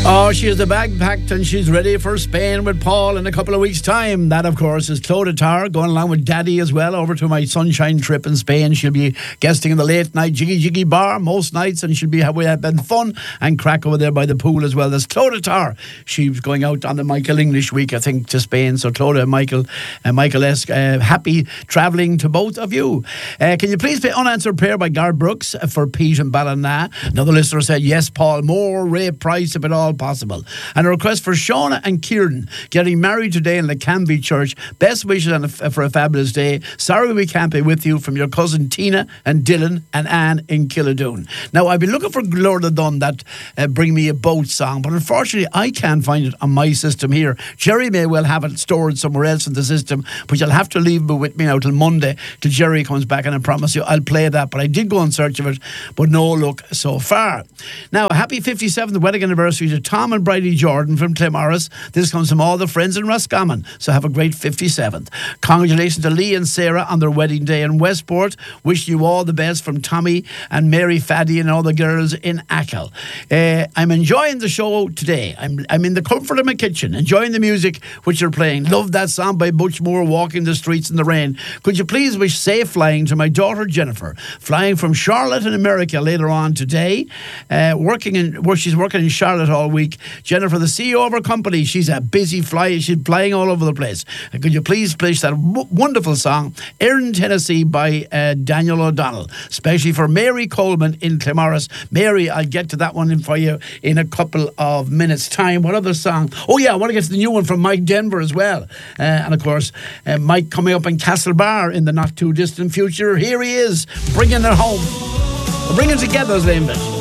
Oh, she has the bag packed and she's ready for Spain with Paul in a couple of weeks' time. That, of course, is Clodagh Tarr going along with Daddy as well over to my sunshine trip in Spain. She'll be guesting in the late night Jiggy Jiggy Bar most nights, and she'll be having fun and crack over there by the pool as well. There's Clodagh Tarr. She's going out on the Michael English week, I think, to Spain. So Clodagh and Michael S. Happy travelling to both of you. Can you please play Unanswered Prayer by Garth Brooks for Pete and Ballina? Another listener said, yes, Paul, more Ray Price if at all possible. And a request for Shauna and Kieran getting married today in the Canby Church. Best wishes for a fabulous day. Sorry we can't be with you, from your cousin Tina and Dylan and Anne in Killadoon. Now, I've been looking for Lord of Dun, that Bring Me a Boat song, but unfortunately I can't find it on my system here. Jerry may well have it stored somewhere else in the system, but you'll have to leave it with me now till Monday, till Jerry comes back, and I promise you I'll play that. But I did go in search of it, but no luck so far. Now, happy 57th wedding anniversary to Tom and Bridie Jordan from Clemorris. This comes from all the friends in Roscommon, so have a great 57th. Congratulations to Lee and Sarah on their wedding day in Westport. Wish you all the best from Tommy and Mary Faddy and all the girls in Achill. I'm enjoying the show today. I'm in the comfort of my kitchen, enjoying the music which you're playing. Love that song by Butch Moore, Walking the Streets in the Rain. Could you please wish safe flying to my daughter Jennifer, flying from Charlotte in America later on today. She's working in Charlotte all week. Jennifer, the CEO of her company, she's a busy flyer. She's flying all over the place. And could you please play that wonderful song, Erin, Tennessee, by Daniel O'Donnell, especially for Mary Coleman in Clemorris. Mary, I'll get to that one in for you in a couple of minutes' time. What other song? Oh, yeah, I want to get to the new one from Mike Denver as well. And, of course, Mike coming up in Castlebar in the not-too-distant future. Here he is, bringing it home. Bringing together, as they invent.